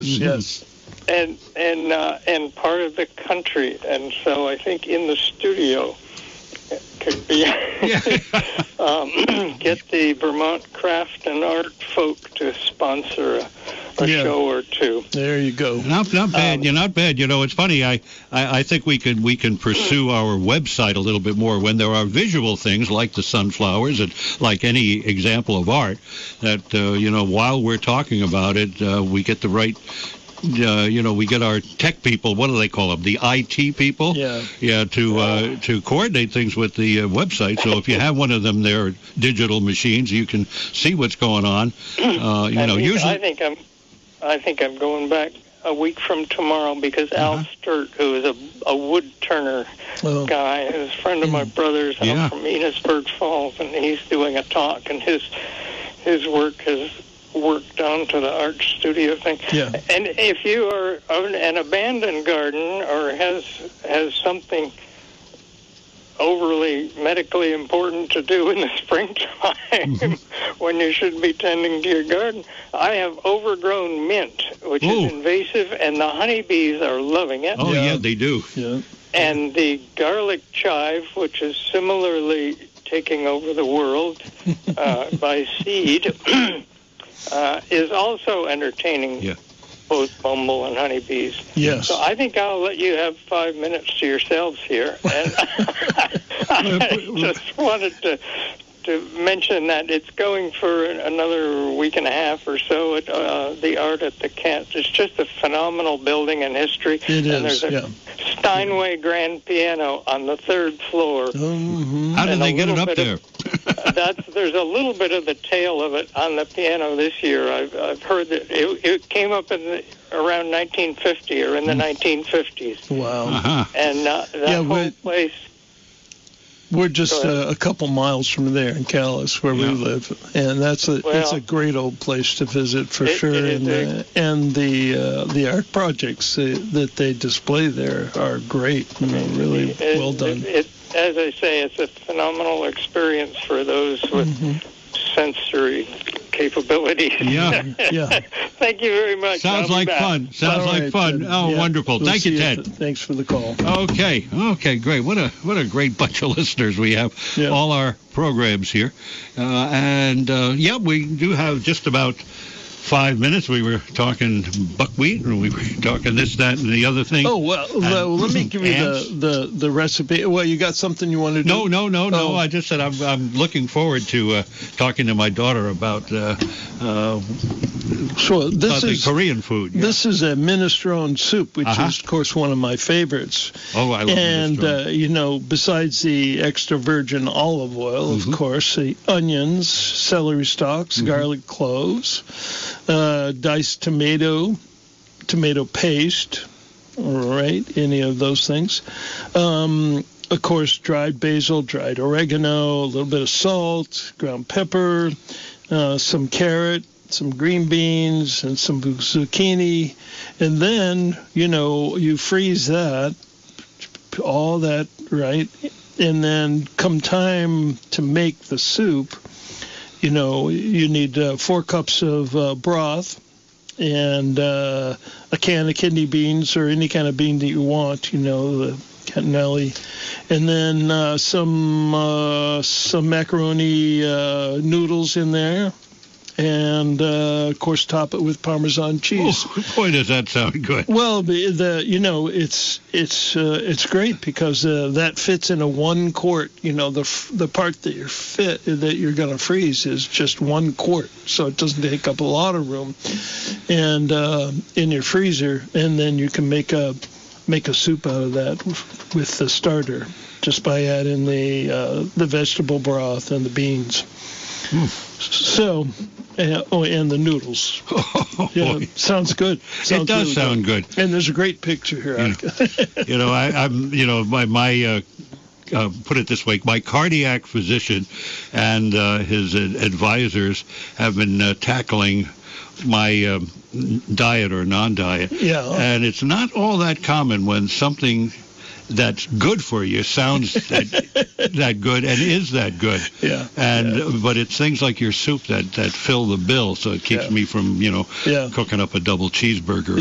Yes. And part of the country. And so I think in the studio could be get the Vermont Craft and Art folk to sponsor a show or two. There you go. Not bad. You're not bad. You know, it's funny. I think we can pursue our website a little bit more when there are visual things like the sunflowers and like any example of art that while we're talking about it, we get the right. We get our tech people. What do they call them? The IT people. To coordinate things with the website. So if you have one of them, their digital machines, you can see what's going on. Usually, I think I'm going back a week from tomorrow because Al Sturt, who is a wood turner guy, is a friend of my brother's out from Enosburg Falls, and he's doing a talk, and his work has worked down to the art studio thing. Yeah. And if you are an abandoned garden or has something overly medically important to do in the springtime when you should be tending to your garden, I have overgrown mint, which is invasive, and the honeybees are loving it. Oh, yeah, they do. Yeah. And the garlic chive, which is similarly taking over the world by seed, is also entertaining both bumble and honeybees. Yes. So I think I'll let you have 5 minutes to yourselves here. And I just wanted to mention that it's going for another week and a half or so at the Art at the Kent. It's just a phenomenal building in history. It is, and there's a Steinway grand piano on the third floor. How did they get it up there? There's a little bit of the tail of it on the piano this year. I've heard that it came up around 1950 or in the 1950s. Wow. And that whole place... We're just a couple miles from there in Calais, where we live, and it's a great old place to visit for sure. And the art projects that they display there are great, really well done. As I say, it's a phenomenal experience for those with sensory capabilities. Yeah. Thank you very much. Sounds like fun. Ted. Oh, wonderful. We'll Thank you, Ted. Thanks for the call. Okay, great. What a great bunch of listeners we have. All our programs here. We do have just about 5 minutes. We were talking buckwheat, and we were talking this, that, and the other thing. Oh, well, let me give you the recipe. Well, you got something you want to do? No. I just said I'm looking forward to talking to my daughter about the Korean food. Yeah. This is a minestrone soup, which is, of course, one of my favorites. Oh, I love minestrone. And, besides the extra virgin olive oil, of course, the onions, celery stalks, garlic cloves, diced tomato paste, all right, any of those things. Of course, dried basil, dried oregano, a little bit of salt, ground pepper, some carrot, some green beans, and some zucchini. And then, you freeze that, all that, right? And then come time to make the soup, you need 4 cups of broth and a can of kidney beans or any kind of bean that you want, the catanelli, and then some macaroni noodles in there, and of course top it with Parmesan cheese. Oh, boy, does that sound good! Well, it's great because that fits in a 1 quart. The part that you're going to freeze is just 1 quart, so it doesn't take up a lot of room, and in your freezer, and then you can make a soup out of that with the starter just by adding the vegetable broth and the beans. So, and the noodles. Sounds good. It does sound good. And there's a great picture here. My put it this way, my cardiac physician and his advisors have been tackling my diet or non-diet. Yeah. And it's not all that common when something that's good for you sounds that good and is that good. Yeah. But it's things like your soup that fill the bill, so it keeps me from, cooking up a double cheeseburger